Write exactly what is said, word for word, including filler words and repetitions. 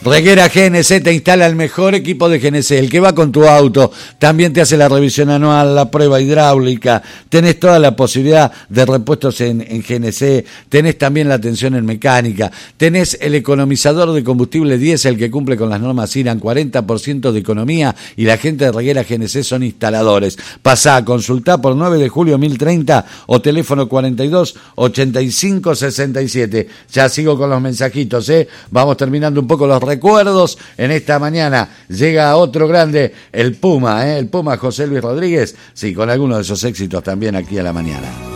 Reguera G N C te instala el mejor equipo de G N C, el que va con tu auto, también te hace la revisión anual, la prueba hidráulica, tenés toda la posibilidad de repuestos en, en G N C, tenés también la atención en mecánica, tenés el economizador de combustible diésel que cumple con las normas I R A N, cuarenta por ciento de economía, y la gente de Reguera G N C son instaladores. Pasá a consultar por nueve de julio mil treinta o teléfono cuarenta y dos, ochenta y cinco, sesenta y siete. Ya sigo con los mensajitos, ¿eh? Vamos terminando un poco los recuerdos. En esta mañana llega otro grande, el Puma, ¿eh? El Puma José Luis Rodríguez, sí, con algunos de esos éxitos también aquí a la mañana.